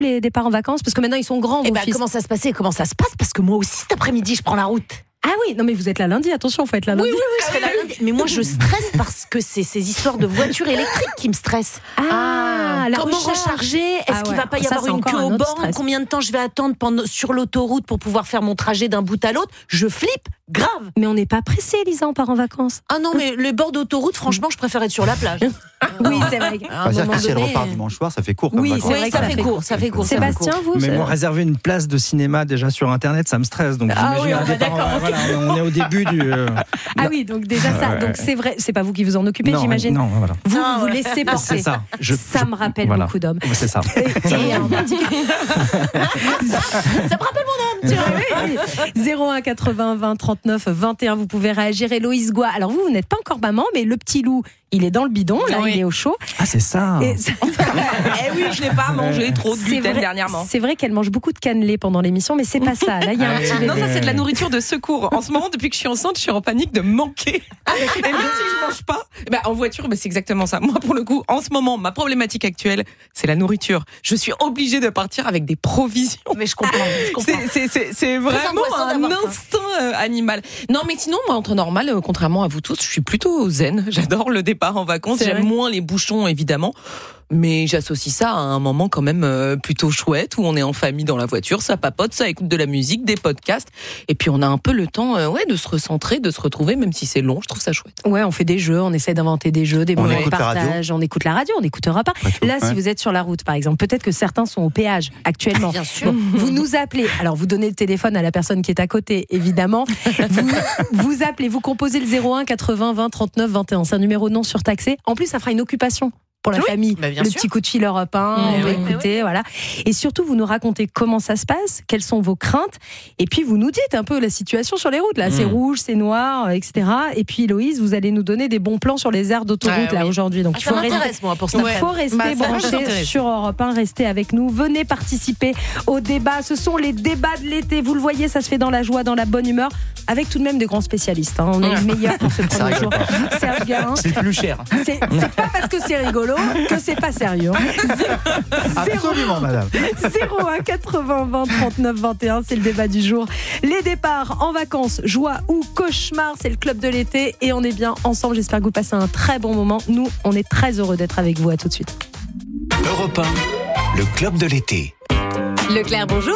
les départs en vacances? Parce que maintenant, ils sont grands, vos fils. Comment ça se passe? Parce que moi aussi, cet après-midi, je prends la route. Ah oui, non mais vous êtes là lundi, attention, faut être là lundi. Oui, je serai là lundi. Mais moi, je stresse parce que c'est ces histoires de voitures électriques qui me stressent. Comment recharger? Est-ce qu'il va pas y avoir une queue aux bornes? Combien de temps je vais attendre sur l'autoroute pour pouvoir faire mon trajet d'un bout à l'autre? Je flippe, grave. Mais on n'est pas pressé, Elisa, on part en vacances. Ah non, mais les bords d'autoroute, franchement, je préfère être sur la plage. Oui, c'est vrai. C'est-à-dire que si elle repart dimanche soir, ça fait court. Oui, vacances. c'est vrai que ça fait court. Sébastien, vous? Mais moi, réserver une place de cinéma déjà sur Internet, ça me stresse. Donc j'imagine un départ. Voilà, on est au début du. Ah oui, donc déjà ça. Donc c'est vrai, c'est pas vous qui vous en occupez, j'imagine. Non, voilà. Vous laissez porter. C'est ça. Ça me rappelle beaucoup d'hommes. C'est ça. Ça me rappelle mon homme. 01 80 20 39 21. Vous pouvez réagir. Héloïse Goua. Alors vous n'êtes pas encore maman, mais le petit loup, il est dans le bidon. Là, il est au chaud. Ah, c'est ça. Eh oui, je n'ai pas mangé trop de gluten dernièrement. C'est vrai qu'elle mange beaucoup de cannelé pendant l'émission, mais c'est pas ça. Là, il y a un petit bébé. Non, ça c'est de la nourriture de secours. En ce moment, depuis que je suis enceinte, je suis en panique de manquer. Et même si je mange pas, en voiture, c'est exactement ça. Moi, pour le coup, en ce moment, ma problématique actuelle, c'est la nourriture. Je suis obligée de partir avec des provisions. Mais je comprends. C'est vraiment un instinct animal. Non, mais sinon, moi, en temps normal, contrairement à vous tous, je suis plutôt zen. J'adore le départ en vacances. J'aime moins les bouchons, évidemment. Mais j'associe ça à un moment quand même plutôt chouette où on est en famille dans la voiture, ça papote, ça écoute de la musique, des podcasts, et puis on a un peu le temps de se recentrer, de se retrouver, même si c'est long. Je trouve ça chouette. Ouais, on fait des jeux, on essaie d'inventer des jeux, des moments de partage, on écoute la radio, on n'écoutera pas. Là, si vous êtes sur la route, par exemple, peut-être que certains sont au péage actuellement. Bien sûr. Vous nous appelez. Alors, vous donnez le téléphone à la personne qui est à côté, évidemment. Vous appelez, vous composez le 01 80 20 39 21. C'est un numéro non surtaxé. En plus, ça fera une occupation pour la famille, le petit coup de fil Europe 1, on va écouter, voilà. Et surtout, vous nous racontez comment ça se passe, quelles sont vos craintes, et puis vous nous dites un peu la situation sur les routes. Là, c'est rouge, c'est noir, etc. Et puis, Héloïse, vous allez nous donner des bons plans sur les aires d'autoroute là aujourd'hui. Donc, ça m'intéresse, moi, pour ça. Il faut rester branché sur Europe 1, restez avec nous. Venez participer au débat. Ce sont les débats de l'été. Vous le voyez, ça se fait dans la joie, dans la bonne humeur, avec tout de même des grands spécialistes. On est les meilleurs pour ce premier jour. Serge Garin. C'est plus cher. C'est pas parce que c'est rigolo que c'est pas sérieux. Absolument, madame. 01 80 20 39 21, c'est le débat du jour. Les départs en vacances, joie ou cauchemar, c'est le club de l'été et on est bien ensemble. J'espère que vous passez un très bon moment. Nous, on est très heureux d'être avec vous. À tout de suite. Europe 1, le club de l'été. Leclerc, bonjour.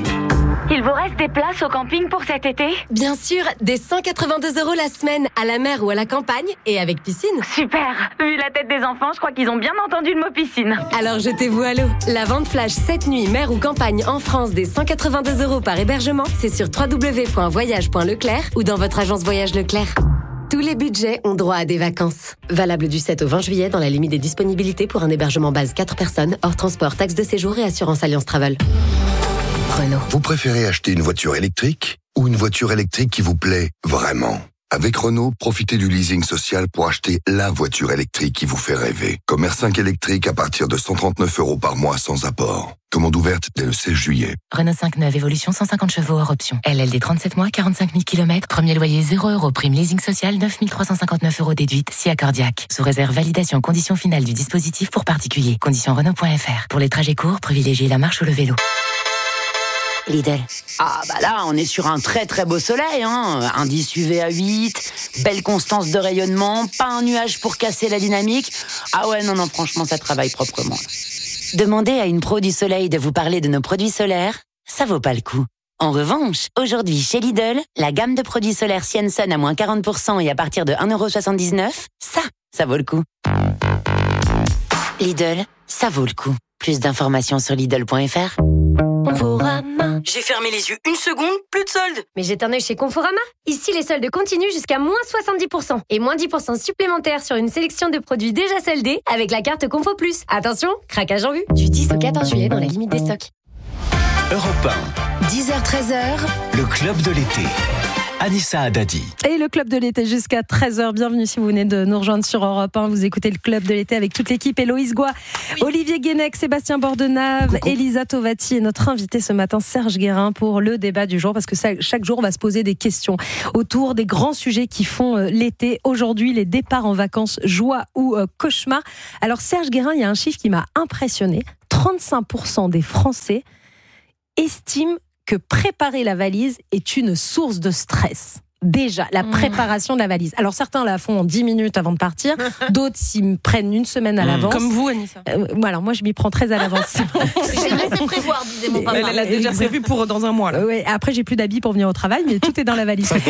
Il vous reste des places au camping pour cet été? Bien sûr, des 182 € la semaine, à la mer ou à la campagne, et avec piscine. Super. Vu la tête des enfants, je crois qu'ils ont bien entendu le mot piscine. Alors jetez-vous à l'eau. La vente flash 7 nuits, mer ou campagne en France des 182 € par hébergement, c'est sur www.voyage.leclerc ou dans votre agence Voyage Leclerc. Tous les budgets ont droit à des vacances. Valable du 7 au 20 juillet dans la limite des disponibilités pour un hébergement base 4 personnes, hors transport, taxe de séjour et assurance Alliance Travel. Renault. Vous préférez acheter une voiture électrique ou une voiture électrique qui vous plaît vraiment? Avec Renault, profitez du leasing social pour acheter la voiture électrique qui vous fait rêver. Comme R5 électrique à partir de 139 € par mois sans apport. Commande ouverte dès le 16 juillet. Renault 5 neuve, évolution 150 chevaux hors option. LLD 37 mois, 45 000 km. Premier loyer 0 €. Prime leasing social 9 359 € déduite, si accordiaque. Sous réserve validation conditions finales du dispositif pour particuliers. Conditions Renault.fr. Pour les trajets courts, privilégiez la marche ou le vélo. Lidl. Ah bah là, on est sur un très très beau soleil, indice UV à 8, belle constance de rayonnement, pas un nuage pour casser la dynamique. Ah ouais, non, franchement, ça travaille proprement. Demandez à une pro du soleil de vous parler de nos produits solaires, ça vaut pas le coup. En revanche, aujourd'hui chez Lidl, la gamme de produits solaires Sienson à moins 40% et à partir de 1,79 €, ça vaut le coup. Lidl, ça vaut le coup. Plus d'informations sur Lidl.fr. Conforama. J'ai fermé les yeux une seconde, plus de soldes. Mais jette un œil chez Conforama. Ici, les soldes continuent jusqu'à moins 70%. Et moins 10% supplémentaires sur une sélection de produits déjà soldés avec la carte Confo Plus. Attention, craquage en vue. Du 10 au 14 juillet dans la limite des stocks. Europe 10h-13h. 1, le club de l'été. Anissa Haddadi. Et le Club de l'été jusqu'à 13h. Bienvenue si vous venez de nous rejoindre sur Europe 1. Vous écoutez le Club de l'été avec toute l'équipe. Héloïse Goua, Olivier Guénec, Sébastien Bordenave, Elisa Tovati et notre invité ce matin, Serge Guérin, pour le débat du jour. Parce que chaque jour, on va se poser des questions autour des grands sujets qui font l'été. Aujourd'hui, les départs en vacances, joie ou cauchemar. Alors Serge Guérin, il y a un chiffre qui m'a impressionné. 35% des Français estiment que préparer la valise est une source de stress. Déjà, la préparation de la valise. Alors certains la font en 10 minutes avant de partir, d'autres s'y prennent une semaine à l'avance. Comme vous, Anissa. Alors moi je m'y prends très à l'avance. J'ai laissé prévoir, disait mon papa. Elle a déjà prévu pour dans un mois. Là. Ouais, après j'ai plus d'habits pour venir au travail, mais tout est dans la valise. Ça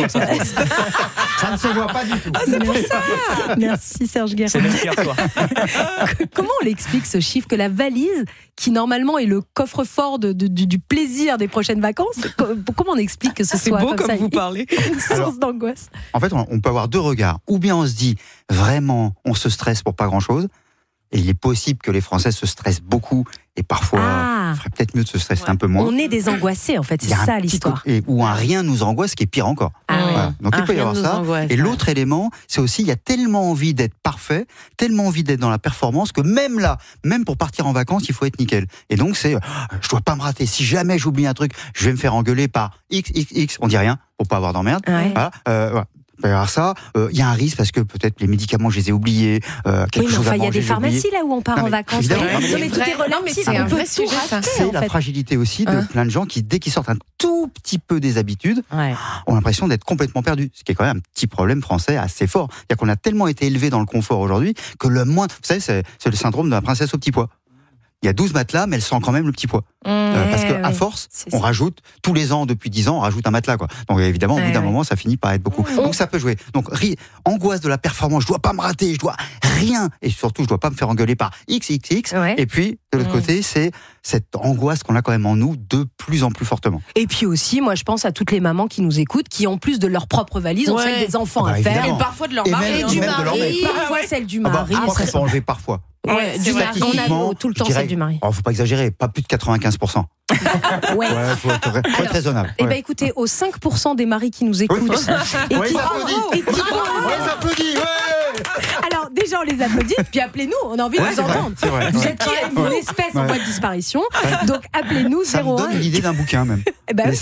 ne se voit pas du tout. C'est pour ça. Merci Serge Guérin. C'est même pire, toi. Comment on l'explique ce chiffre que la valise, qui normalement est le coffre-fort du plaisir des prochaines vacances, comment on explique que ce soit beau comme ça, vous parlez. D'angoisse. En fait, on peut avoir deux regards. Ou bien on se dit, vraiment, on se stresse pour pas grand-chose. Et il est possible que les Français se stressent beaucoup. Et parfois, il ferait peut-être mieux de se stresser un peu moins. On est des angoissés, en fait. C'est ça l'histoire. Ou un rien nous angoisse, qui est pire encore. Voilà. Donc il peut y avoir ça. Et l'autre élément, c'est aussi, il y a tellement envie d'être parfait, tellement envie d'être dans la performance, que même là, même pour partir en vacances, il faut être nickel. Et donc c'est, je dois pas me rater. Si jamais j'oublie un truc, je vais me faire engueuler par XXX. On dit rien pour pas avoir d'emmerde. Voilà. Il peut y avoir ça. Il y a un risque parce que peut-être les médicaments, je les ai oubliés. Il y a des pharmacies là où on part en vacances. Non, mais tout est relatif. C'est un vrai sujet, ça. C'est la fragilité aussi de plein de gens qui, dès qu'ils sortent un tout petit peu des habitudes, ont l'impression d'être complètement perdus. Ce qui est quand même un petit problème français assez fort. C'est-à-dire qu'on a tellement été élevé dans le confort aujourd'hui que le moins. Vous savez, c'est le syndrome de la princesse au petit pois. Il y a 12 matelas, mais elle sent quand même le petit pois. Parce qu'à force, on rajoute, tous les ans, depuis 10 ans, on rajoute un matelas, quoi. Donc évidemment, au bout d'un moment, ça finit par être beaucoup. Donc ça peut jouer. Donc angoisse de la performance, je dois pas me rater, je dois rien. Et surtout, je dois pas me faire engueuler par XXX. Et puis, de l'autre côté, c'est cette angoisse qu'on a quand même en nous de plus en plus fortement. Et puis aussi, moi, je pense à toutes les mamans qui nous écoutent, qui en plus de leur propre valise, ont celle des enfants à faire. Et parfois de leur mari. Et du mari. Parfois celle du mari. Je crois qu'on peut enlever parfois. Du mari. On a tout le temps celle du mari. Faut pas exagérer, pas plus de 95%. Faut être raisonnable. Eh ben écoutez, aux 5% des maris qui nous écoutent et qui applaudit. Alors déjà on les applaudit, puis appelez-nous, on a envie de vous entendre. Vous êtes une espèce en voie de disparition, donc appelez-nous 01. Ça me donne l'idée d'un bouquin même. Les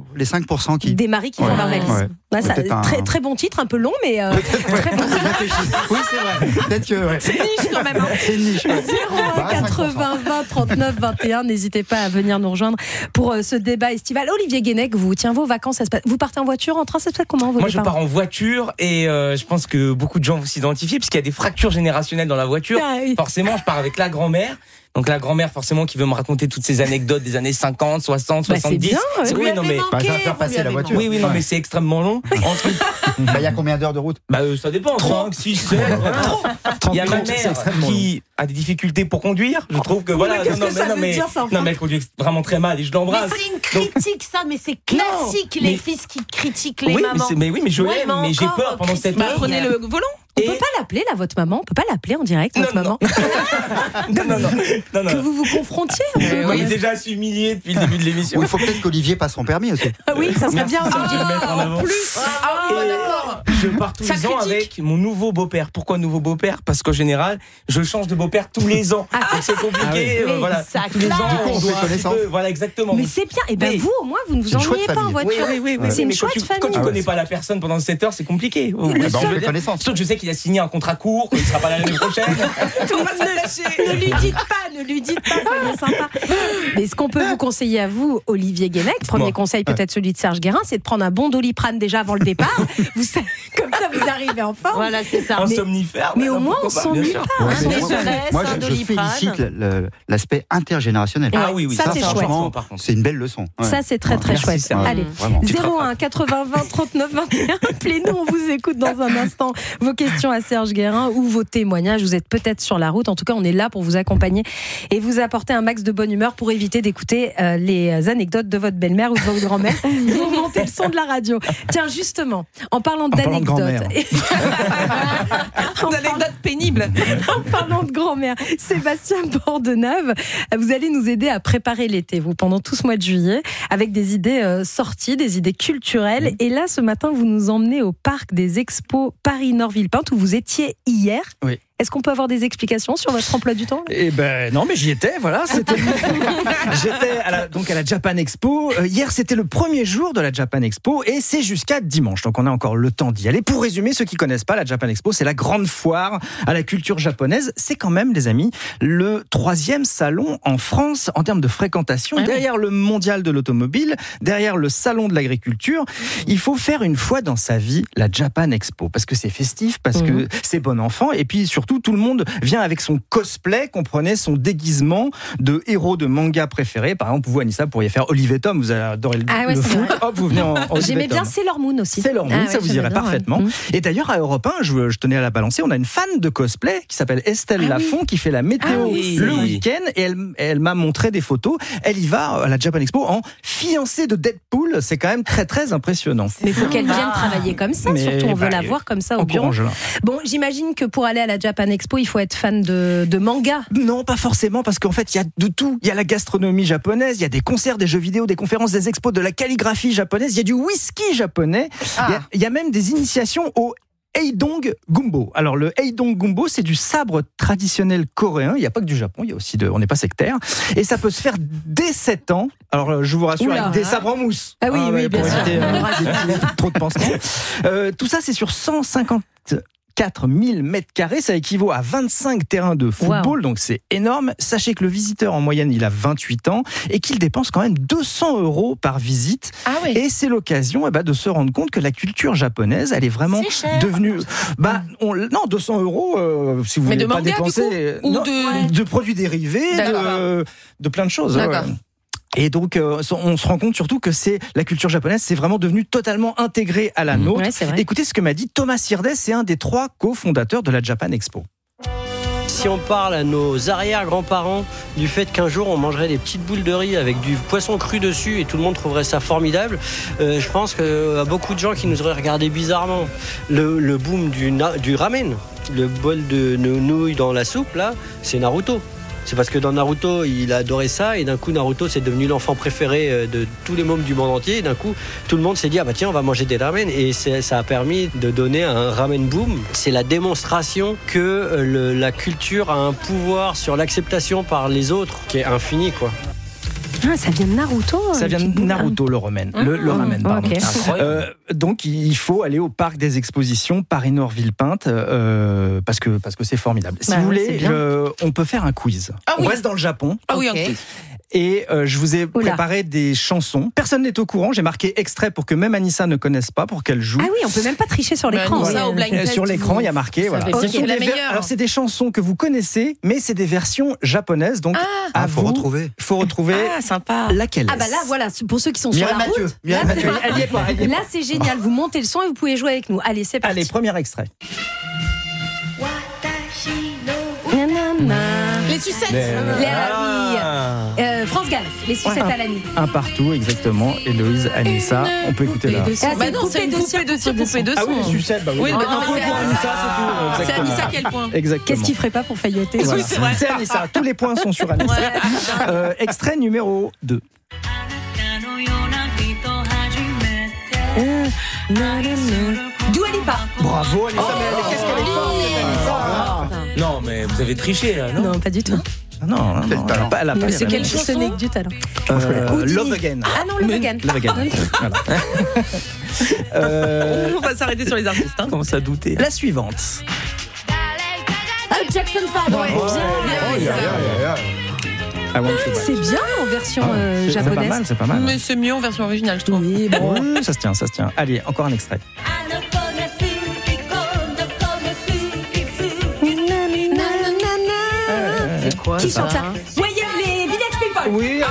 5% qui... Des maris qui font leur valise. Très bon titre, un peu long, mais très bon titre. Oui, c'est vrai. Peut-être que... C'est niche quand même. C'est niche. 01 80 20 39 21. N'hésitez pas à venir nous rejoindre pour ce débat estival. Olivier Guénec, vos vacances, vous partez en voiture, en train, ça se passe comment? Moi, je pars en voiture et je pense que beaucoup de gens vont s'identifier puisqu'il y a des fractures générationnelles dans la voiture. Forcément, je pars avec la grand-mère. Donc la grand-mère forcément qui veut me raconter toutes ces anecdotes des années 50, 60, 70. C'est bien, oui, non mais ça va faire passer la voiture. Oui, non mais c'est extrêmement long. Il y a combien d'heures de route? Ça dépend, 5, 6, 7. Il y a ma mère qui a des difficultés pour conduire. Je trouve que voilà, non mais elle conduit vraiment très mal et je l'embrasse. Mais c'est une critique ça, mais c'est classique les fils qui critiquent les mamans. Mais je l'aime, mais j'ai peur pendant cette heure. Prenez le volant. On peut pas l'appeler là, votre maman? On peut pas l'appeler en direct, votre maman? Non. Que vous vous confrontiez. Oui, déjà s'humilier depuis le début de l'émission. Il faut peut-être qu'Olivier passe son permis aussi. Oui, ça serait bien. En plus. D'accord. Je pars tous les ans avec mon nouveau beau-père. Pourquoi nouveau beau-père? Parce qu'en général, je change de beau-père tous les ans. C'est compliqué. Voilà. Tous les ans, on fait connaissance. Voilà, exactement. Mais c'est bien. Et ben vous, au moins, vous ne vous ennuyez pas en voiture. Oui. C'est une chouette famille. Quand tu connais pas la personne pendant 7 heures, c'est compliqué. Surtout que je sais qu'il a signé un contrat court, qu'il ne sera pas là l'année prochaine. Ne lui dites pas, soyez sympa. Mais ce qu'on peut vous conseiller à vous, Olivier Guénec, premier conseil peut-être celui de Serge Guérin, c'est de prendre un bon Doliprane déjà avant le départ. Comme ça, vous arrivez en forme. Voilà, c'est ça. Un somnifère. Mais au moins, on s'ennuie pas. Moi, je félicite l'aspect intergénérationnel. Ah oui, ça c'est chouette. C'est une belle leçon. Ça, c'est très très chouette. Allez, 01 80 20 39 21. Appelez-nous, on vous écoute dans un instant. Vos questions à Serge Guérin ou vos témoignages. Vous êtes peut-être sur la route. En tout cas, on est là pour vous accompagner et vous apporter un max de bonne humeur pour éviter d'écouter les anecdotes de votre belle-mère ou de votre grand-mère. Vous montez le son de la radio. Tiens, justement, en parlant d'anecdotes, grand-mère. Une anecdote pénible. En parlant de grand-mère, Sébastien Bordenave, vous allez nous aider à préparer l'été, vous, pendant tout ce mois de juillet, avec des idées sorties, des idées culturelles. Et là, ce matin, vous nous emmenez au parc des Expos Paris-Nord-Villepinte, où vous étiez hier. Oui. Est-ce qu'on peut avoir des explications sur votre emploi du temps ? Eh ben non, mais j'y étais, voilà. J'étais à la Japan Expo. Hier, c'était le premier jour de la Japan Expo et c'est jusqu'à dimanche. Donc on a encore le temps d'y aller. Pour résumer, ceux qui connaissent pas la Japan Expo, c'est la grande foire à la culture japonaise. C'est quand même, les amis, le 3e salon en France en termes de fréquentation. Derrière le mondial de l'automobile, derrière le salon de l'agriculture, il faut faire une fois dans sa vie la Japan Expo parce que c'est festif, parce que c'est bon enfant et puis surtout tout le monde vient avec son cosplay, comprenez, son déguisement de héros de manga préféré. Par exemple, vous, Anissa, vous pourriez faire Olive & Tom, vous adorez le foot. Hop, vous venez en Olive & J'aimais Tom. bien Sailor Moon aussi. Sailor Moon, ça vous irait parfaitement. Ouais. Et d'ailleurs, à Europe 1, je tenais à la balancer, on a une fan de cosplay qui s'appelle Estelle Lafont, qui fait la météo le week-end, et elle m'a montré des photos. Elle y va à la Japan Expo en fiancée de Deadpool. C'est quand même très très impressionnant. Mais il faut qu'elle vienne travailler comme ça, surtout on veut la voir comme ça au bureau. Bon, j'imagine que pour aller à la Japan Expo, il faut être fan de manga. Non, pas forcément, parce qu'en fait, il y a de tout. Il y a la gastronomie japonaise, il y a des concerts, des jeux vidéo, des conférences, des expos, de la calligraphie japonaise, il y a du whisky japonais, il y a même des initiations au Heidong Gumbo. Alors le Heidong Gumbo, c'est du sabre traditionnel coréen. Il n'y a pas que du Japon, il y a aussi on n'est pas sectaire. Et ça peut se faire dès 7 ans. Alors je vous rassure, avec des sabres en mousse. Ah oui, oui, bien sûr. Pour éviter trop de pansements. Tout ça, c'est sur 154 000 mètres carrés, ça équivaut à 25 terrains de football, donc c'est énorme. Sachez que le visiteur en moyenne, il a 28 ans et qu'il dépense quand même 200 € par visite. Et c'est l'occasion de se rendre compte que la culture japonaise, elle est vraiment devenue... non, 200 €, si vous voulez pas dépenser... de produits dérivés, de plein de choses. D'accord. Et donc, on se rend compte surtout que la culture japonaise, c'est vraiment devenu totalement intégrée à la nôtre. Écoutez ce que m'a dit Thomas Sirdes, c'est un des 3 cofondateurs de la Japan Expo. Si on parle à nos arrière-grands-parents du fait qu'un jour on mangerait des petites boules de riz avec du poisson cru dessus et tout le monde trouverait ça formidable, je pense qu'il y a beaucoup de gens qui nous auraient regardé bizarrement. Le boom du ramen, le bol de nouilles dans la soupe, là, c'est Naruto. C'est parce que dans Naruto, il adorait ça et d'un coup, Naruto, c'est devenu l'enfant préféré de tous les mômes du monde entier. Et d'un coup, tout le monde s'est dit, tiens, on va manger des ramen. Et ça a permis de donner un ramen boom. C'est la démonstration que la culture a un pouvoir sur l'acceptation par les autres qui est infini, quoi. Ça vient de Naruto. Ça vient de Naruto, le ramen. Le ramen, pardon. Okay. Donc, il faut aller au parc des expositions Paris-Nord-Villepinte parce que c'est formidable. Si vous voulez, on peut faire un quiz. On reste dans le Japon. Et je vous ai préparé des chansons. Personne n'est au courant. J'ai marqué extrait pour que même Anissa ne connaisse pas, pour qu'elle joue. Ah oui, on peut même pas tricher sur l'écran. Sur l'écran, il y a marqué. Voilà. Alors, c'est des chansons que vous connaissez, mais c'est des versions japonaises. Donc, faut retrouver. Sympa. Laquelle là, voilà, pour ceux qui sont sur la route. Là, c'est génial. Vous montez le son et vous pouvez jouer avec nous. Allez, c'est parti. Allez, premier extrait. Les sucettes. France Gall, les sucettes à la nuit. Un partout, exactement. Héloïse, Anissa, on peut écouter là. C'est une poupée de cire, poupée de son. Ah oui, les sucettes, oui. C'est Anissa quel point. Exactement. Qu'est-ce qu'il ferait pas pour failloter? Oui, c'est vrai. C'est Anissa, tous les points sont sur Anissa. Extrait numéro 2. Dua Lipa. Bravo Anissa, mais qu'est-ce qu'elle est forte cette Anissa. Non, mais vous avez triché là, non? Non, pas du tout. Non, elle a pas. C'est quelle chanson? Ce n'est que du talent. Love Again. Ah non, Love Again. Love Again. On va s'arrêter sur les artistes. Comment ça douter? La suivante. Jackson 5. C'est bien en version japonaise. C'est pas mal. Mais c'est mieux en version originale, je trouve. Oui, bon. Ça se tient. Allez, encore un extrait. C'est quoi Qui chante ça? Voyez les Village People. Oui,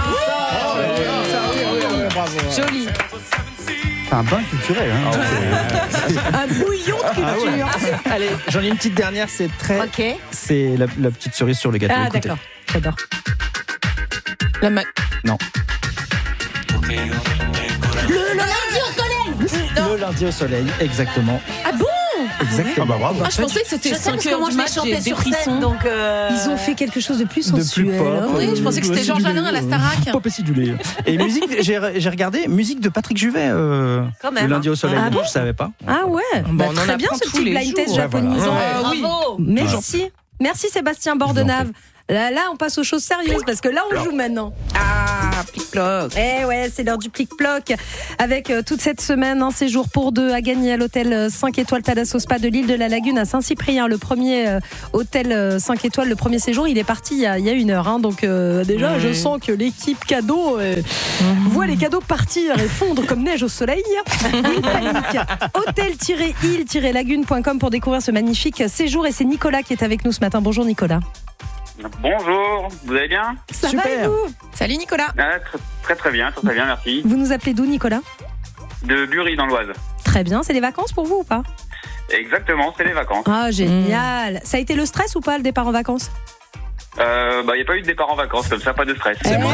bravo. Joli. C'est un bain culturel. Un bouillon de culture. Allez, j'en ai une petite dernière, c'est très. C'est la petite cerise sur le gâteau. Ah, d'accord, j'adore. Non. Le lundi au soleil. Le lundi au soleil, exactement. Ah bon? Exactement. Ah bah bravo. Je pensais que c'était 5 heures moi du je l'ai match, chanté j'ai des sur frissons. scène, donc Ils ont fait quelque chose de plus sensuel. De plus pop. Oui, je pensais que c'était Jean Jalin à la Starac. Pop acidulé. Et musique, j'ai regardé musique de Patrick Juvet Quand même, le lundi au soleil. Ah bon, je savais pas. Ah ouais, Bah, on en très bien apprend ce tous petit les blind test jours. japonisant. Oui. Bravo. Merci Sébastien Bordenave. Là, on passe aux choses sérieuses parce que là, on joue maintenant. Ah, plic-ploc. Eh ouais, c'est l'heure du plic-ploc. Avec toute cette semaine, un séjour pour deux à gagner à l'hôtel 5 étoiles Thalasso Spa de l'île de la Lagune à Saint-Cyprien. Le premier hôtel 5 étoiles, le premier séjour, il est parti il y a 1 heure. Hein. Donc déjà, je sens que l'équipe cadeau voit les cadeaux partir et fondre comme neige au soleil. Une panique. Hôtel-île-lagune.com pour découvrir ce magnifique séjour. Et c'est Nicolas qui est avec nous ce matin. Bonjour Nicolas. Bonjour, vous allez bien? Ça va et vous? Salut Nicolas. Très bien, merci. Vous nous appelez d'où Nicolas? De Bury dans l'Oise. Très bien, c'est les vacances pour vous ou pas? Exactement, c'est les vacances. Ah génial. Ça a été le stress ou pas le départ en vacances? Il n'y a pas eu de départ en vacances, comme ça, pas de stress. C'est bon.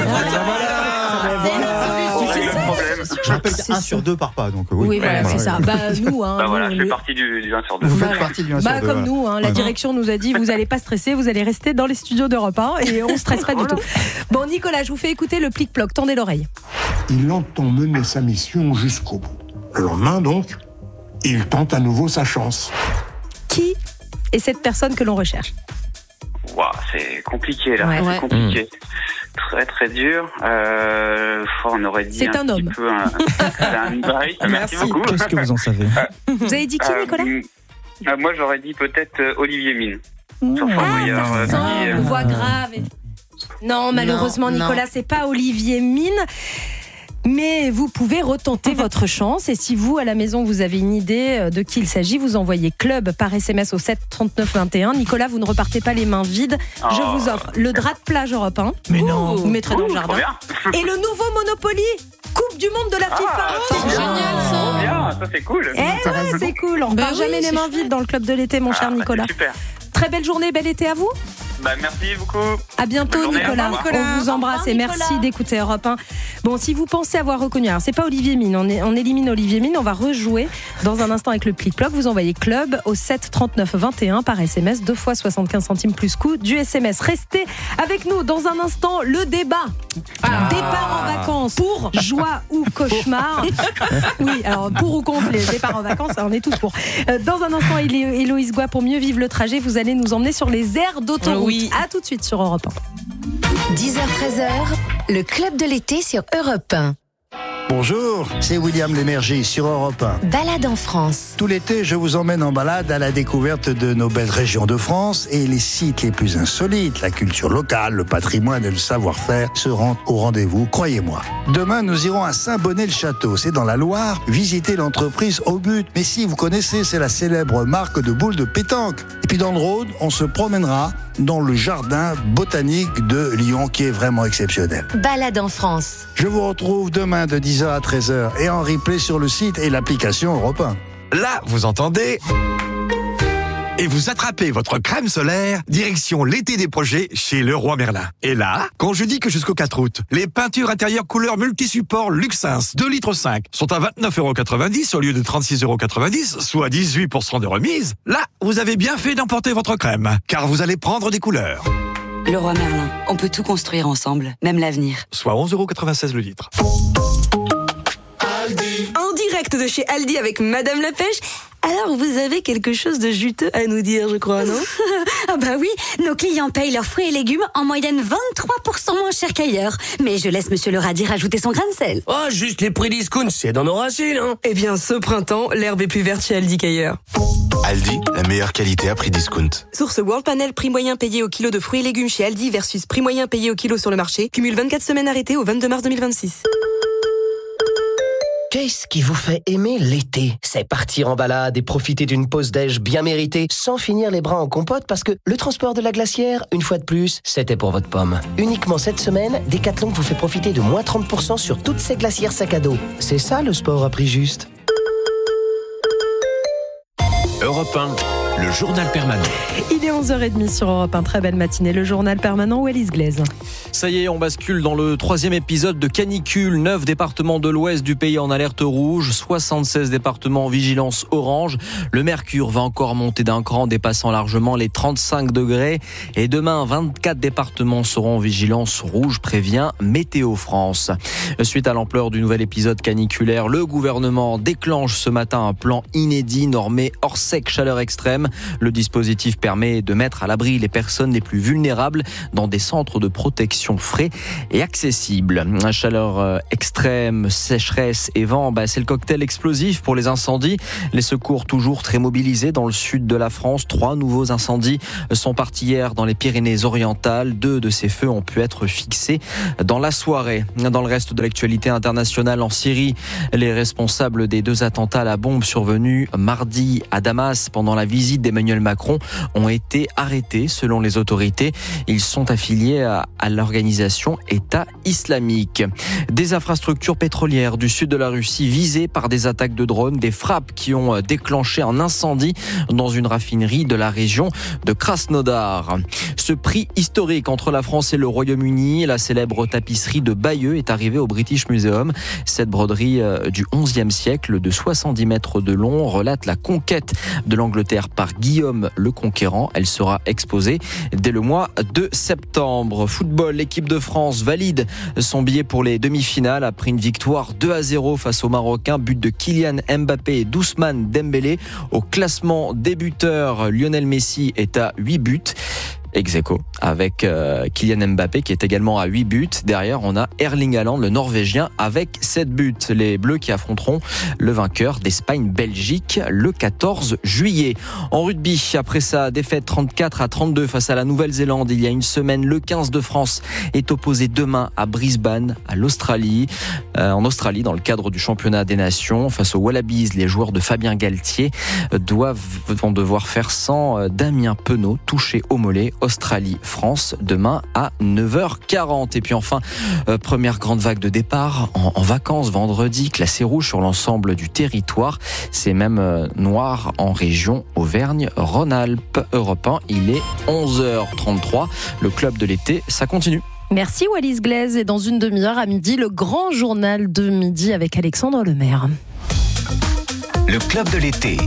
Je rappelle 1 sur 2 par pas, donc oui, voilà, c'est ça. Nous, je fais partie du 1 sur 2. Vous faites partie du 1 sur 2. Comme nous, la direction nous a dit, vous n'allez pas stresser, vous allez rester dans les studios d'Europe 1 et on ne stresse pas du tout. Bon, Nicolas, je vous fais écouter le plic-ploc. Tendez l'oreille. Il entend mener sa mission jusqu'au bout. Le lendemain, donc, il tente à nouveau sa chance. Qui est cette personne que l'on recherche? Wow, c'est compliqué là, c'est compliqué. Très dur. On aurait dit c'est un homme. Merci beaucoup. Qu'est-ce que vous en savez? Vous avez dit qui, Nicolas? Moi, j'aurais dit peut-être Olivier Mine. Voix grave. Non, malheureusement, Nicolas, c'est pas Olivier Mine. Mais vous pouvez retenter votre chance et si vous, à la maison, vous avez une idée de qui il s'agit, vous envoyez club par SMS au 7 39 21. Nicolas, vous ne repartez pas les mains vides. Je vous offre le drap de plage Europe 1. Mais non. Vous mettrez dans le jardin. Et le nouveau Monopoly Coupe du monde de la FIFA. C'est génial ça. Bien, ça c'est cool. C'est cool. On repart jamais les mains vides dans le club de l'été, mon cher Nicolas. Super. Très belle journée, bel été à vous. Merci beaucoup. À bientôt Nicolas. On vous embrasse et merci d'écouter Europe 1. Bon, si vous pensez avoir reconnu, alors c'est pas Olivier Mine, on élimine Olivier Mine, on va rejouer dans un instant avec le plic-ploc. Vous envoyez club au 7 39 21 par SMS, 2 fois 75 centimes plus coût du SMS. Restez avec nous dans un instant, le débat. Départ en vacances, pour joie ou cauchemar. Oui, alors pour ou contre les départs en vacances, on est tous pour. Dans un instant, Héloïse Goua, pour mieux vivre le trajet, vous allez nous emmener sur les aires d'autoroute. Oui. À tout de suite sur Europe 1. 10h-13h, le club de l'été sur Europe 1. Bonjour, c'est William Lémergie sur Europe 1. Balade en France. Tout l'été, je vous emmène en balade à la découverte de nos belles régions de France et les sites les plus insolites, la culture locale, le patrimoine et le savoir-faire seront au rendez-vous, croyez-moi. Demain, nous irons à Saint-Bonnet-le-Château, c'est dans la Loire, visiter l'entreprise Au But. Mais si, vous connaissez, c'est la célèbre marque de boules de pétanque. Et puis dans le Rhône, on se promènera dans le jardin botanique de Lyon qui est vraiment exceptionnel. Balade en France. Je vous retrouve demain de 10h à 13h et en replay sur le site et l'application Europe 1. Là, vous entendez et vous attrapez votre crème solaire, direction l'été des projets chez Leroy Merlin. Et là, quand je dis que jusqu'au 4 août, les peintures intérieures couleur multi-support Luxins 2,5 litres sont à 29,90 € au lieu de 36,90 €, soit 18% de remise, là, vous avez bien fait d'emporter votre crème, car vous allez prendre des couleurs. Leroy Merlin, on peut tout construire ensemble, même l'avenir. Soit 11,96 € le litre. En direct de chez Aldi avec Madame la Pêche. Alors, vous avez quelque chose de juteux à nous dire, je crois, non? Ah bah oui, nos clients payent leurs fruits et légumes en moyenne 23% moins cher qu'ailleurs. Mais je laisse Monsieur le radis rajouter son grain de sel. Oh, juste les prix discount, c'est dans nos racines, hein. Eh bien, ce printemps, l'herbe est plus verte chez Aldi qu'ailleurs. Aldi, la meilleure qualité à prix discount. Source World Panel, prix moyen payé au kilo de fruits et légumes chez Aldi versus prix moyen payé au kilo sur le marché. Cumule 24 semaines arrêtées au 22 mars 2026. Qu'est-ce qui vous fait aimer l'été? C'est partir en balade et profiter d'une pause déj bien méritée sans finir les bras en compote parce que le transport de la glacière, une fois de plus, c'était pour votre pomme. Uniquement cette semaine, Decathlon vous fait profiter de moins 30% sur toutes ces glacières sac à dos. C'est ça le sport à prix juste. Europe 1, le journal permanent. Il est 11h30 sur Europe 1, très belle matinée. Le journal permanent où Alice Glaise. Ça y est, on bascule dans le 3e épisode de canicule. 9 départements de l'ouest du pays en alerte rouge, 76 départements en vigilance orange. Le mercure va encore monter d'un cran, dépassant largement les 35 degrés. Et demain, 24 départements seront en vigilance rouge, prévient Météo France. Suite à l'ampleur du nouvel épisode caniculaire, le gouvernement déclenche ce matin un plan inédit normé hors sec chaleur extrême. Le dispositif permet de mettre à l'abri les personnes les plus vulnérables dans des centres de protection frais et accessibles. Chaleur extrême, sécheresse et vent, c'est le cocktail explosif pour les incendies. Les secours toujours très mobilisés dans le sud de la France. 3 nouveaux incendies sont partis hier dans les Pyrénées-Orientales. 2 de ces feux ont pu être fixés dans la soirée. Dans le reste de l'actualité internationale, en Syrie, les responsables des 2 attentats à la bombe survenus mardi à Damas pendant la visite d'Emmanuel Macron ont été arrêtés selon les autorités. Ils sont affiliés à l'organisation État islamique. Des infrastructures pétrolières du sud de la Russie visées par des attaques de drones, des frappes qui ont déclenché un incendie dans une raffinerie de la région de Krasnodar. Ce prix historique entre la France et le Royaume-Uni, la célèbre tapisserie de Bayeux est arrivée au British Museum. Cette broderie du XIe siècle de 70 mètres de long relate la conquête de l'Angleterre par Guillaume le Conquérant. Elle sera exposée dès le mois de septembre. Football, l'équipe de France valide son billet pour les demi-finales après une victoire 2-0 face aux Marocains. But de Kylian Mbappé et d'Ousmane Dembélé. Au classement des buteurs, Lionel Messi est à 8 buts. Ex-aequo avec Kylian Mbappé qui est également à 8 buts. Derrière, on a Erling Haaland, le Norvégien, avec 7 buts. Les Bleus qui affronteront le vainqueur d'Espagne-Belgique le 14 juillet. En rugby, après sa défaite 34-32 face à la Nouvelle-Zélande il y a une semaine, le 15 de France est opposé demain à Brisbane, en Australie, dans le cadre du championnat des nations. Face aux Wallabies, les joueurs de Fabien Galtier vont devoir faire sans Damien Penaud, touché au mollet. Australie-France demain à 9h40. Et puis enfin, première grande vague de départ en vacances vendredi, classé rouge sur l'ensemble du territoire. C'est même noir en région Auvergne-Rhône-Alpes. Europe 1, il est 11h33. Le club de l'été, ça continue. Merci Wallis Glaise. Et dans une demi-heure à midi, le grand journal de midi avec Alexandre Lemaire. Le club de l'été.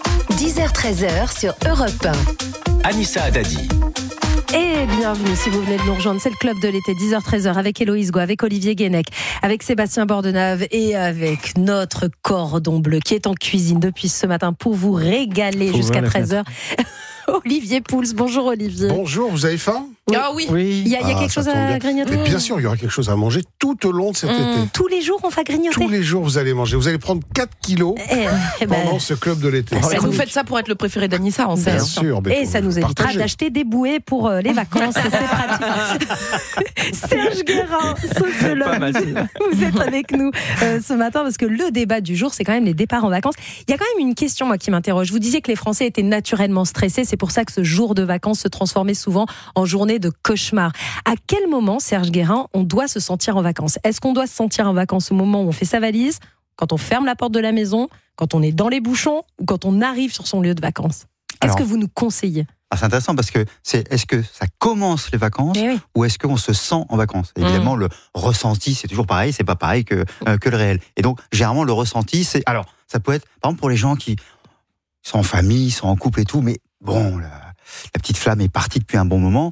10h-13h sur Europe 1. Anissa Haddadi. Et bienvenue si vous venez de nous rejoindre, c'est le club de l'été 10h-13h avec Héloïse Goua, avec Olivier Guénec, avec Sébastien Bordenave et avec notre cordon bleu qui est en cuisine depuis ce matin pour vous régaler jusqu'à 13h. Olivier Pouls, bonjour Olivier. Bonjour, vous avez faim ? Ah oui. Il y a quelque chose à grignoter ? Mais bien sûr, il y aura quelque chose à manger tout au long de cet été. Tous les jours, on va grignoter ? Tous les jours, vous allez manger. Vous allez prendre 4 kilos pendant ce club de l'été. Vous faites ça pour être le préféré d'Anissa, on sait. Bien sûr. Et ça nous évitera d'acheter des bouées pour les vacances. C'est pratique. Serge Guérin, sociologue, vous êtes avec nous ce matin parce que le débat du jour, c'est quand même les départs en vacances. Il y a quand même une question, moi, qui m'interroge. Vous disiez que les Français étaient naturellement stressés. C'est pour ça que ce jour de vacances se transformait souvent en journée de cauchemar. À quel moment, Serge Guérin, on doit se sentir en vacances ? Est-ce qu'on doit se sentir en vacances au moment où on fait sa valise, quand on ferme la porte de la maison, quand on est dans les bouchons ou quand on arrive sur son lieu de vacances ? Qu'est-ce que vous nous conseillez ? C'est intéressant parce que est-ce que ça commence les vacances ou est-ce qu'on se sent en vacances ? Évidemment, le ressenti, c'est toujours pareil, c'est pas pareil que le réel. Et donc, généralement, le ressenti, c'est... Alors, ça peut être, par exemple, pour les gens qui sont en famille, sont en couple et tout, mais bon... La petite flamme est partie depuis un bon moment.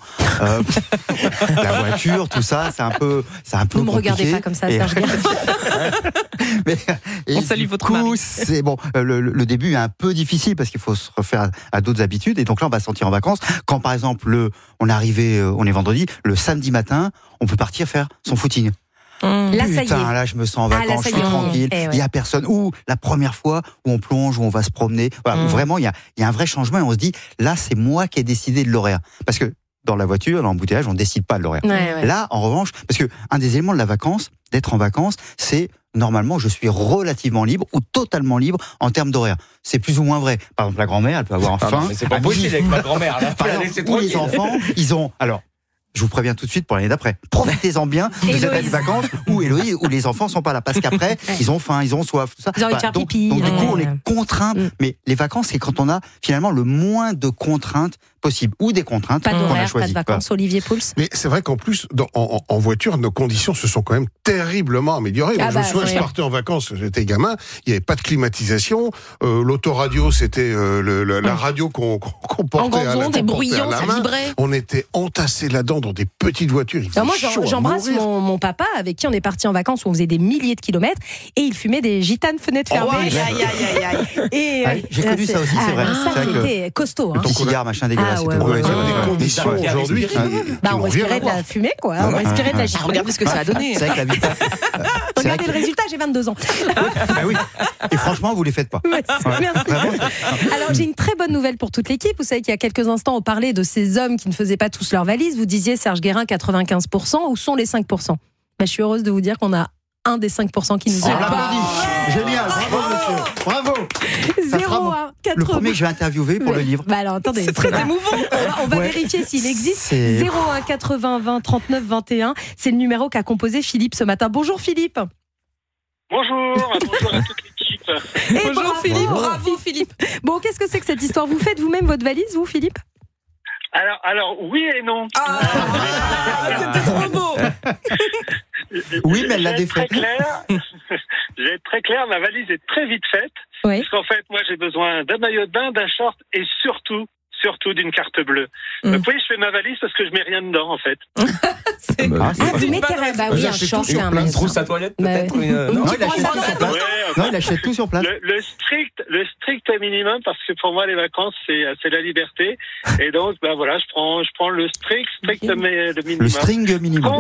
La voiture, tout ça, c'est un peu Vous me regardez pas comme ça, Serge. On salue votre mari. C'est bon. Le début est un peu difficile parce qu'il faut se refaire à d'autres habitudes. Et donc là, on va se sentir en vacances. Quand par exemple, on est vendredi, le samedi matin, on peut partir faire son footing. Là, ça y est. Là, je me sens en vacances, je suis tranquille. Il y a personne. Ou la première fois où on plonge, où on va se promener. Voilà, vraiment, il y a un vrai changement et on se dit, là, c'est moi qui ai décidé de l'horaire. Parce que dans la voiture, dans l'embouteillage, on ne décide pas de l'horaire. Là, en revanche, parce que un des éléments de la vacance, d'être en vacances, c'est normalement, je suis relativement libre ou totalement libre en termes d'horaire. C'est plus ou moins vrai. Par exemple, la grand-mère, elle peut avoir faim. Mais c'est pas possible avec ma grand-mère. Les enfants, ils ont... Alors, je vous préviens tout de suite pour l'année d'après. Profitez-en bien de cette année de vacances où Héloïse, où les enfants sont pas là. Parce qu'après, ils ont faim, ils ont soif, tout ça. Ils ont envie de faire pipi. Donc du coup, on est contraint. Mais les vacances, c'est quand on a finalement le moins de contraintes possible ou des contraintes. Pas qu'on a d'horaire, choisi. pas de vacances. Olivier Pouls. Mais c'est vrai qu'en plus, en voiture, nos conditions se sont quand même terriblement améliorées. Moi, je me souviens, je partais en vacances, j'étais gamin, il n'y avait pas de climatisation, l'autoradio, c'était la radio qu'on portait à la bruyant, ça vibrait. On était entassés là-dedans dans des petites voitures. Moi, j'embrasse mon papa avec qui on est parti en vacances où on faisait des milliers de kilomètres et il fumait des gitanes fenêtres fermées. J'ai connu ça aussi, c'est vrai. Ça, c'était costaud. Le cigare, machin dégueulasse. Des conditions aujourd'hui. On respirait de la fumée, quoi. On respirait de la gitane. Regardez ce que ça a donné. C'est vrai que la vie. Regardez le résultat, j'ai 22 ans. Oui. Et franchement, vous les faites pas. Merci. Alors, j'ai une très bonne nouvelle pour toute l'équipe. Vous savez qu'il y a quelques instants, on parlait de ces hommes qui ne faisaient pas tous leur valise. Vous disiez, Serge Guérin, 95%. Où sont les 5% ? Je suis heureuse de vous dire qu'on a un des 5% qui nous a pas. Génial, bravo monsieur, bravo. 01 le premier que je vais interviewer pour le livre. Alors attendez, c'est très émouvant. On va vérifier s'il existe. 01 80 20 39 21. C'est le numéro qu'a composé Philippe ce matin. Bonjour Philippe. Bonjour à toute l'équipe. Bonjour Philippe, bravo Philippe. Bon, qu'est-ce que c'est que cette histoire ? Vous faites vous-même votre valise, vous Philippe ? Alors oui et non. C'était trop beau. Oui, mais elle l'a défait. Je vais être très clair, ma valise est très vite faite. Oui. Parce qu'en fait, moi, j'ai besoin d'un maillot de bain, d'un short et surtout d'une carte bleue. Donc oui, je fais ma valise parce que je mets rien dedans, en fait. Vous mettez rien. Bah oui, un short et un maillot. Une trousse à toilette, peut-être. Non, il achète tout sur place. Le strict minimum, parce que pour moi, les vacances, c'est la liberté. Et donc, voilà, je prends le strict minimum. Le string minimum.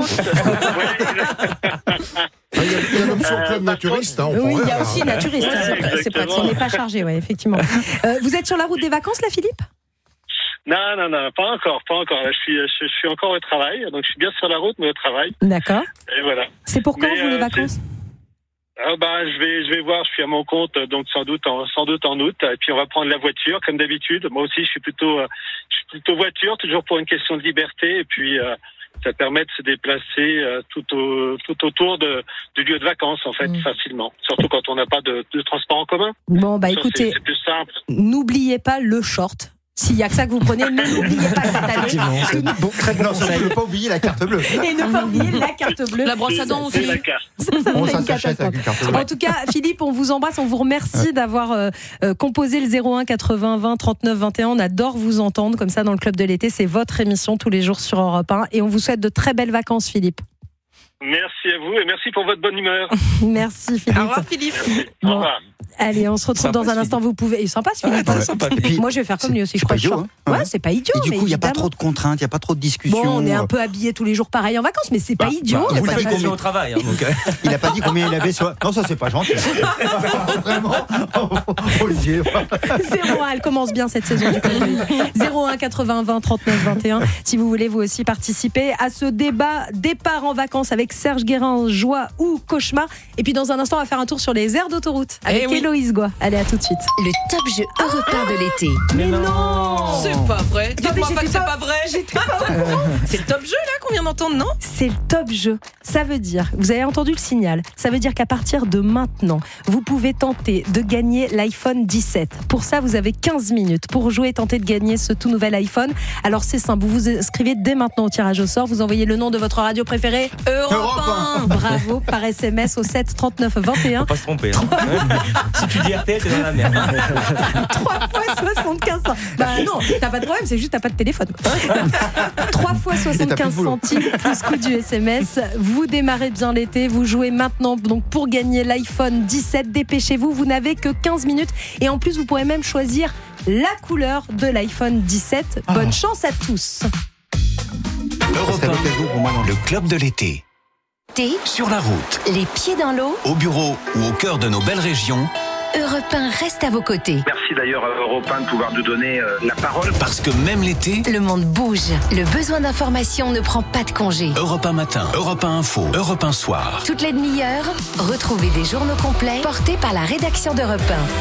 Il y a l'option club naturiste. Oui, il y a aussi naturiste. C'est pratique. On n'est pas chargé, effectivement. Vous êtes sur la route des vacances, là, Philippe ? Non, pas encore. Là, je suis encore au travail, donc je suis bien sur la route, mais au travail. D'accord. Et voilà. C'est pour quand, vous, les vacances ? Je vais voir, je suis à mon compte, donc sans doute en août, et puis on va prendre la voiture, comme d'habitude. Moi aussi, je suis plutôt voiture, toujours pour une question de liberté, et puis ça permet de se déplacer tout autour du lieu de vacances, en fait, facilement. Surtout quand on n'a pas de transport en commun. Bon, écoutez, c'est plus simple. N'oubliez pas le short. S'il n'y a que ça que vous prenez, ne l'oubliez pas cette année. Bon, très bien, ne pas oublier la carte bleue. Et ne pas oublier la carte bleue. La brosse à dents aussi. Ça s'achète avec une carte bleue. En tout cas, Philippe, on vous embrasse, on vous remercie d'avoir composé le 01 80 20 39 21. On adore vous entendre comme ça dans le Club de l'été. C'est votre émission tous les jours sur Europe 1. Et on vous souhaite de très belles vacances, Philippe. Merci à vous et merci pour votre bonne humeur. Merci Philippe. Au revoir Philippe. Au revoir. Allez, on se retrouve dans un instant. Vous pouvez. Il est sympa ce Philippe. Moi, je vais faire comme lui aussi. Je crois. Ouais, c'est pas idiot. Et du coup, il n'y a pas trop de contraintes, il n'y a pas trop de discussions. Bon, on est un peu habillés tous les les jours pareil en vacances, mais c'est pas idiot. Vous le faites combien au travail donc il n'a pas dit combien il avait sur. Non, ça c'est pas gentil. Vraiment, Olivier. 01, elle commence bien cette saison du Club de l'été. 01 80 20 39 21. Si vous voulez vous aussi participer à ce débat départ en vacances avec Serge Guérin, joie ou cauchemar. Et puis dans un instant, on va faire un tour sur les aires d'autoroute avec Héloïse Goua. Allez, à tout de suite. Le top jeu européen de l'été. Mais non, c'est pas vrai. Dis-moi pas que c'est pas vrai. C'est le top jeu là qu'on vient d'entendre, non? C'est le top jeu. Ça veut dire, vous avez entendu le signal, ça veut dire qu'à partir de maintenant, vous pouvez tenter de gagner l'iPhone 17. Pour ça, vous avez 15 minutes pour jouer et tenter de gagner ce tout nouvel iPhone. Alors c'est simple, vous vous inscrivez dès maintenant au tirage au sort, vous envoyez le nom de votre radio préférée, Europe 1. Bravo, par SMS au 7 39 21. Faut pas se tromper. Si tu dis RTL, t'es dans la merde. 3 fois 75 centimes. Bah non, t'as pas de problème, c'est juste t'as pas de téléphone. 3 fois 75 centimes plus coût du SMS. Vous démarrez bien l'été, vous jouez maintenant donc pour gagner l'iPhone 17. Dépêchez-vous, vous n'avez que 15 minutes et en plus vous pourrez même choisir la couleur de l'iPhone 17. Bonne chance à tous. Europe 1, le club de l'été. Sur la route, les pieds dans l'eau, au bureau ou au cœur de nos belles régions, Europe 1 reste à vos côtés. Merci d'ailleurs à Europe 1 de pouvoir nous donner la parole. Parce que même l'été, le monde bouge. Le besoin d'information ne prend pas de congé. Europe 1 matin, Europe 1 info, Europe 1 soir. Toutes les demi-heures, retrouvez des journaux complets portés par la rédaction d'Europe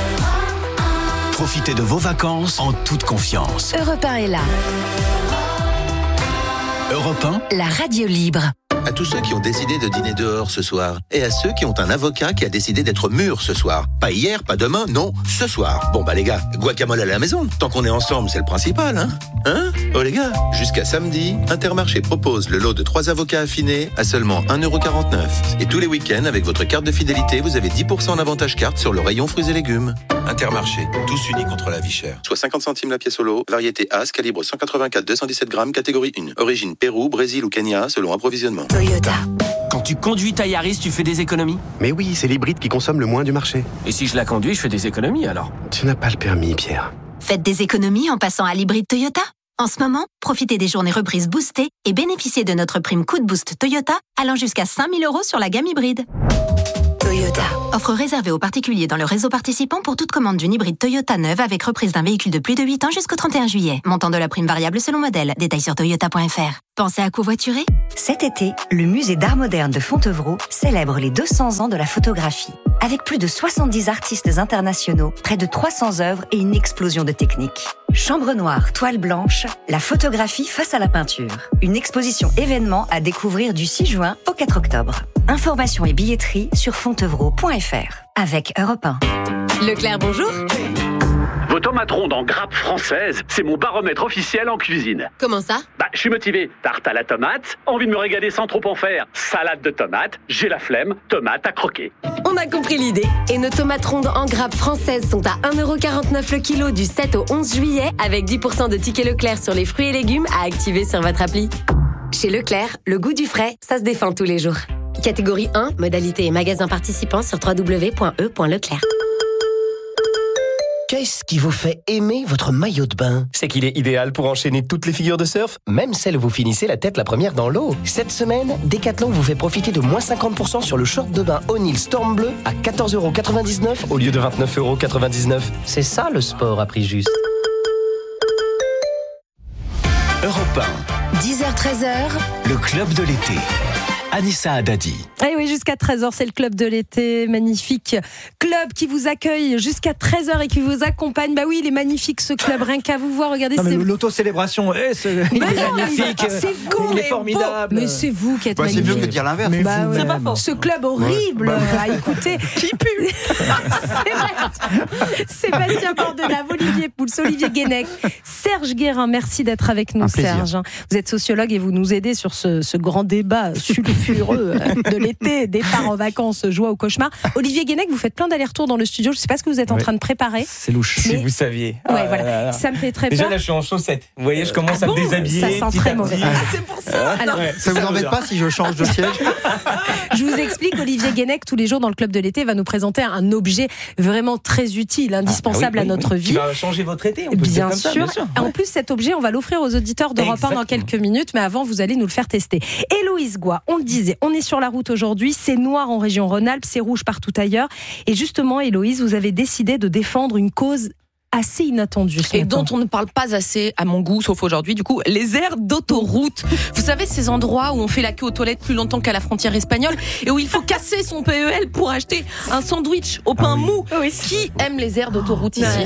1. Profitez de vos vacances en toute confiance. Europe 1 est là. Europe 1, la radio libre. À tous ceux qui ont décidé de dîner dehors ce soir. Et à ceux qui ont un avocat qui a décidé d'être mûr ce soir. Pas hier, pas demain, non, ce soir. Bon bah les gars, guacamole à la maison. Tant qu'on est ensemble, c'est le principal, hein? Hein? Oh les gars, jusqu'à samedi, Intermarché propose le lot de 3 avocats affinés à seulement 1,49€. Et tous les week-ends, avec votre carte de fidélité, vous avez 10% en avantage carte sur le rayon fruits et légumes. Intermarché, tous unis contre la vie chère. Soit 50 centimes la pièce au lot, variété As, calibre 184-217 grammes, catégorie 1. Origine Pérou, Brésil ou Kenya, selon approvisionnement. Toyota. Quand tu conduis ta Yaris, tu fais des économies? Mais oui, c'est l'hybride qui consomme le moins du marché. Et si je la conduis, je fais des économies alors? Tu n'as pas le permis, Pierre. Faites des économies en passant à l'hybride Toyota. En ce moment, profitez des journées reprises boostées et bénéficiez de notre prime Coup de Boost Toyota allant jusqu'à 5 000 € sur la gamme hybride. Toyota. Offre réservée aux particuliers dans le réseau participant pour toute commande d'une hybride Toyota neuve avec reprise d'un véhicule de plus de 8 ans jusqu'au 31 juillet. Montant de la prime variable selon modèle. Détails sur toyota.fr. Pensez à covoiturer? Cet été, le musée d'art moderne de Fontevraud célèbre les 200 ans de la photographie. Avec plus de 70 artistes internationaux, près de 300 œuvres et une explosion de techniques. Chambre noire, toile blanche, la photographie face à la peinture. Une exposition événement à découvrir du 6 juin au 4 octobre. Informations et billetterie sur fontevraud.fr. Avec Europe 1. Leclerc, bonjour. Vos tomates rondes en grappe française, c'est mon baromètre officiel en cuisine. Comment ça? Je suis motivé. Tarte à la tomate, envie de me régaler sans trop en faire. Salade de tomates, j'ai la flemme, tomate à croquer. On a compris l'idée. Et nos tomates rondes en grappe françaises sont à 1,49€ le kilo du 7 au 11 juillet avec 10% de tickets Leclerc sur les fruits et légumes à activer sur votre appli. Chez Leclerc, le goût du frais, ça se défend tous les jours. Catégorie 1, modalité et magasin participants sur www.e.leclerc. Qu'est-ce qui vous fait aimer votre maillot de bain? C'est qu'il est idéal pour enchaîner toutes les figures de surf, même celles où vous finissez la tête la première dans l'eau. Cette semaine, Decathlon vous fait profiter de moins 50% sur le short de bain O'Neill Storm Bleu à 14,99€ au lieu de 29,99€. C'est ça le sport à prix juste. Europe 1. 10h-13h. Le club de l'été. Anissa Haddadi. Et oui, jusqu'à 13h, c'est le club de l'été. Magnifique club qui vous accueille jusqu'à 13h et qui vous accompagne. Bah oui, il est magnifique ce club, rien qu'à vous voir. Regardez, c'est l'auto-célébration. C'est magnifique. C'est con, il est formidable. Mais c'est vous qui êtes magnifique. C'est mieux que de dire l'inverse. C'est pas fort. Ce club horrible à écouter. Qui pue. Sébastien Bordelave, Olivier Pouls, Olivier Guénec, Serge Guérin. Merci d'être avec nous, Serge. Vous êtes sociologue et vous nous aidez sur ce grand débat sulfureux de l'été, départ en vacances, joie au cauchemar. Olivier Guénec, vous faites plein d'allers-retours dans le studio. Je ne sais pas ce que vous êtes en train de préparer. C'est louche. Si vous saviez. Ouais, voilà. Ça me fait très peur. Déjà, là, je suis en chaussettes. Vous voyez, je commence à me déshabiller. Ça sent très mauvais. C'est pour ça. Alors, ça vous embête pas si je change de siège? Je vous explique, Olivier Guénec, tous les jours dans le club de l'été, va nous présenter un objet vraiment très utile, indispensable à notre vie. Qui va changer votre été, on peut bien, dire sûr. Comme ça, bien sûr. En plus, cet objet, on va l'offrir aux auditeurs d'Europe 1 dans quelques minutes, mais avant, vous allez nous le faire tester. Héloïse Goua, on le disait, on est sur la route aujourd'hui, c'est noir en région Rhône-Alpes, c'est rouge partout ailleurs. Et justement, Héloïse, vous avez décidé de défendre une cause assez inattendue et dont on ne parle pas assez à mon goût, sauf aujourd'hui, du coup, les aires d'autoroute. Vous savez, ces endroits où on fait la queue aux toilettes plus longtemps qu'à la frontière espagnole et où il faut casser son PEL pour acheter un sandwich au pain mou. Oui. Qui aime les aires d'autoroute ici?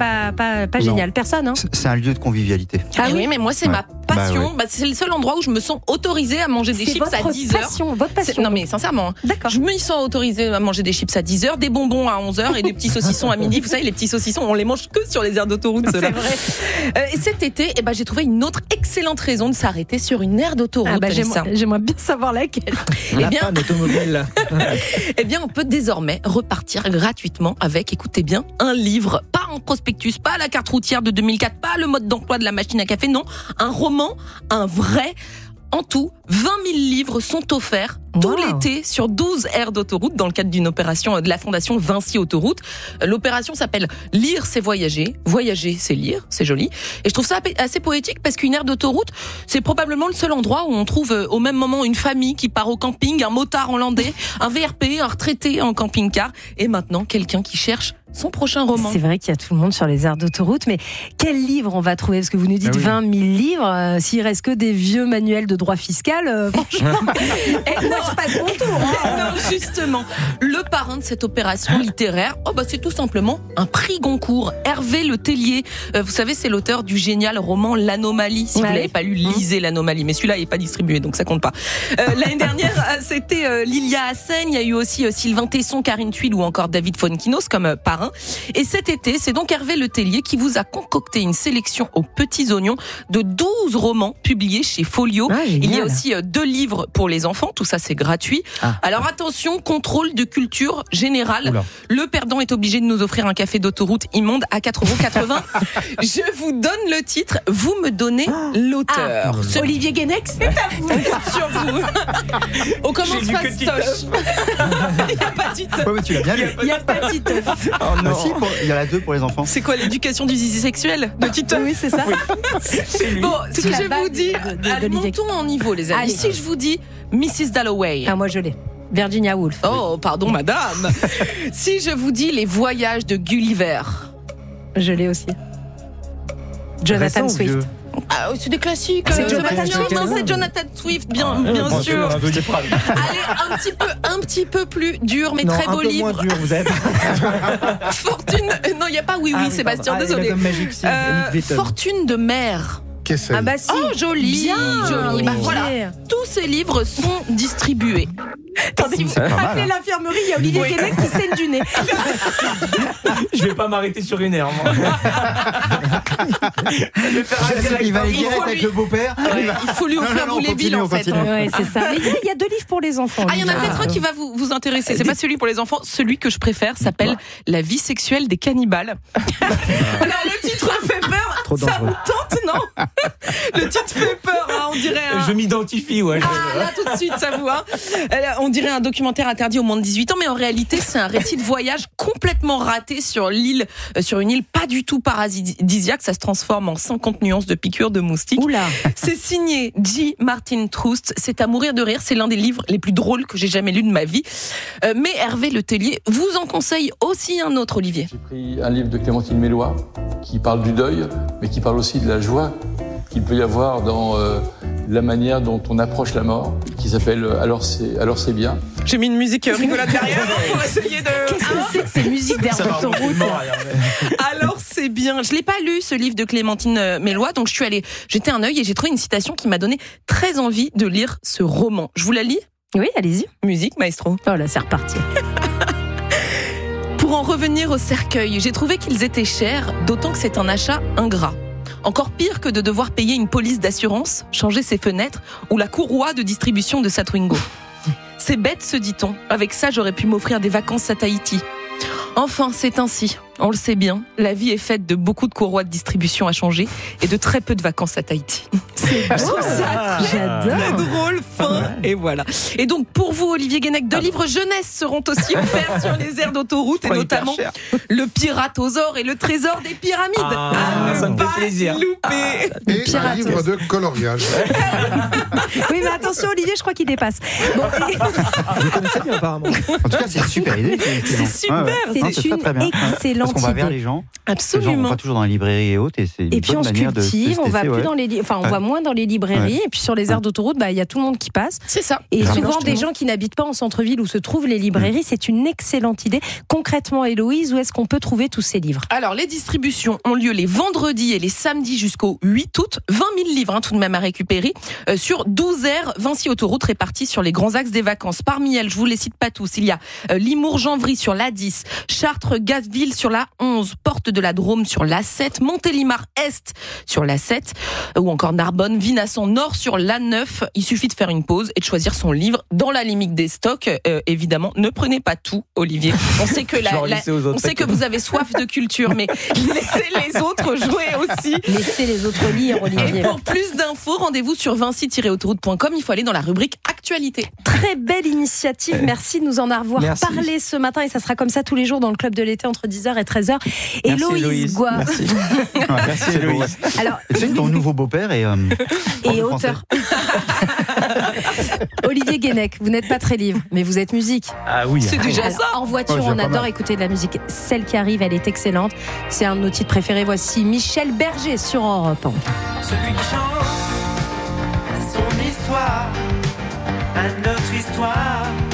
Pas génial, personne. Hein. C'est un lieu de convivialité. Ah oui, mais moi, c'est ma passion. C'est le seul endroit où je me sens autorisée à manger des chips à 10h. Votre passion. Non, mais sincèrement, d'accord. Je me sens autorisée à manger des chips à 10h, des bonbons à 11h et des petits saucissons à midi. Vous savez, les petits saucissons, on les mange que sur les aires d'autoroute. C'est vrai. Et cet été, j'ai trouvé une autre excellente raison de s'arrêter sur une aire d'autoroute. J'aimerais bien savoir laquelle. La panne automobile. Eh bien, on peut désormais repartir gratuitement avec, écoutez bien, un livre. Pas en prospectus, pas la carte routière de 2004, pas le mode d'emploi de la machine à café, non. Un roman, un vrai. En tout, 20 000 livres sont offerts tout l'été sur 12 aires d'autoroute dans le cadre d'une opération de la Fondation Vinci Autoroute. L'opération s'appelle Lire, c'est voyager. Voyager, c'est lire. C'est joli. Et je trouve ça assez poétique parce qu'une aire d'autoroute, c'est probablement le seul endroit où on trouve au même moment une famille qui part au camping, un motard hollandais, un VRP, un retraité en camping-car et maintenant quelqu'un qui cherche son prochain roman. C'est vrai qu'il y a tout le monde sur les aires d'autoroute, mais quel livre on va trouver? Parce que vous nous dites 20 000 livres, s'il reste que des vieux manuels de droit fiscal, franchement, moi je passe mon tour. Non, justement, le parrain de cette opération littéraire, c'est tout simplement un prix Goncourt. Hervé Le Tellier, vous savez, c'est l'auteur du génial roman L'Anomalie. Si vous l'avez pas lu, lisez L'Anomalie, mais celui-là n'est pas distribué, donc ça compte pas. L'année dernière, c'était Lilia Hassen, il y a eu aussi Sylvain Tesson, Karine Thuil ou encore David Fonkinos comme parrain. Et cet été, c'est donc Hervé Le Tellier qui vous a concocté une sélection aux petits oignons de 12 romans publiés chez Folio. Il y a aussi 2 livres pour les enfants, tout ça c'est gratuit. Alors attention, contrôle de culture générale. Oula. Le perdant est obligé de nous offrir un café d'autoroute immonde à 4,80 €. Je vous donne le titre, vous me donnez l'auteur. Olivier Guénec, c'est à vous. Sur vous. On commence fastoche. Il n'y a pas de titeuf. Mais tu l'as bien lu. Il n'y a pas de titeuf. Oh non. Si, il y en a 2 pour les enfants. C'est quoi, l'éducation du zizi sexuel de titeuf? Oui, c'est ça. Bon, si je vous dis, montons en niveau, les amis. Si je vous dis Mrs. Dalloway. Moi je l'ai. Virginia Woolf. Oh, pardon, madame. Si je vous dis Les Voyages de Gulliver. Je l'ai aussi. Jonathan Swift. C'est des classiques. C'est Jonathan Swift, bien sûr. Allez, un petit peu plus dur, mais très beau livre. Moins dur, vous avez... Fortune. Non, il n'y a pas oui, Sébastien, désolé. Fortune de mer. Qu'est-ce que c'est? Si. Oh, joli. Bien, joli. Voilà. Tous ces livres sont distribués. Attendez, vous appelez l'infirmerie, il y a Olivier Guénec qui saigne du nez. Je vais pas m'arrêter sur une heure, moi. Il va aller direct avec le beau-père. Il faut lui offrir vous les billes, en fait. Ouais, c'est ça. Mais il y a 2 livres pour les enfants. Il y en a peut-être un qui va vous intéresser. C'est pas celui pour les enfants. Celui que je préfère s'appelle La vie sexuelle des cannibales. Alors, le titre fait peur. Trop dangereux. Ça tente, non? Le titre fait peur, on dirait. Je m'identifie, ouais. Là, tout de suite, ça vous, on dirait un documentaire interdit aux moins de 18 ans, mais en réalité, c'est un récit de voyage complètement raté sur une île pas du tout paradisiaque. Ça se transforme en 50 nuances de piqûres de moustiques. Oula. C'est signé J. Martin Troost. C'est à mourir de rire. C'est l'un des livres les plus drôles que j'ai jamais lus de ma vie. Mais Hervé Le Tellier vous en conseille aussi un autre, Olivier. J'ai pris un livre de Clémentine Mélois qui parle du deuil, mais qui parle aussi de la joie qu'il peut y avoir dans la manière dont on approche la mort, qui s'appelle Alors c'est bien. J'ai mis une musique rigolote derrière pour essayer de... Qu'est-ce que c'est que ces musiques d'air d'autoroute? Alors c'est bien. Je l'ai pas lu, ce livre de Clémentine Mélois, donc je suis allée jeter un œil et j'ai trouvé une citation qui m'a donné très envie de lire ce roman. Je vous la lis? Oui, allez-y. Musique, maestro. Oh là, c'est reparti. Pour en revenir au cercueil, j'ai trouvé qu'ils étaient chers, d'autant que c'est un achat ingrat. Encore pire que de devoir payer une police d'assurance, changer ses fenêtres ou la courroie de distribution de sa Twingo. C'est bête, se dit-on. Avec ça, j'aurais pu m'offrir des vacances à Tahiti. Enfin, c'est ainsi. On le sait bien, la vie est faite de beaucoup de courroies de distribution à changer et de très peu de vacances à Tahiti. C'est beau, ça. J'adore. Très drôle, fin, et voilà. Et donc, pour vous, Olivier Guénec, 2 livres jeunesse seront aussi offerts sur les aires d'autoroute, et notamment Le Piratosaure et Le Trésor des Pyramides. Ça me fait plaisir. Louper. Et un livre de coloriage. Oui, mais attention, Olivier, je crois qu'il dépasse. Bon, je connaissais bien, apparemment. En tout cas, c'est une super idée. C'est super. C'est une excellente parce qu'on va vers idée. les gens. Absolument. Les gens, on va toujours dans les librairies et autres, et c'est une puis bonne on se manière cultive, on va plus dans les, on va moins dans les librairies, et puis sur les aires d'autoroute, il y a tout le monde qui passe. C'est ça. Et souvent des gens qui n'habitent pas en centre-ville où se trouvent les librairies, c'est une excellente idée. Concrètement, Héloïse, où est-ce qu'on peut trouver tous ces livres? Alors, les distributions ont lieu les vendredis et les samedis jusqu'au 8 août. 20 000 livres tout de même à récupérer sur 12 aires Vinci Autoroute réparties sur les grands axes des vacances. Parmi elles, je vous les cite pas tous, il y a Limours-Janvry sur l'A10, Chartres-Gazville sur la 11, Porte de la Drôme sur l'A7, Montélimar-Est sur l'A7, ou encore Narbonne, Vinasson Nord sur l'A9. Il suffit de faire une pause et de choisir son livre dans la limite des stocks. Évidemment, ne prenez pas tout, Olivier. On sait que, on sait que vous avez soif de culture, mais laissez les autres jouer aussi. Laissez les autres lire, Olivier. Et pour plus d'infos, rendez-vous sur vinci-autoroute.com. Il faut aller dans la rubrique Actualité. Très belle initiative. Merci de nous en avoir parlé ce matin, et ça sera comme ça tous les jours dans dans le club de l'été entre 10h et 13h. Héloïse Goua. Merci. Merci Héloïse. Alors, c'est ton nouveau beau-père et auteur. Olivier Guénec, vous n'êtes pas très livre, mais vous êtes musique. Ah oui. C'est déjà ça. En voiture, on adore écouter de la musique. Celle qui arrive, elle est excellente. C'est un de nos titres préférés. Voici Michel Berger sur Europe 1. Celui qui chante son histoire à notre histoire.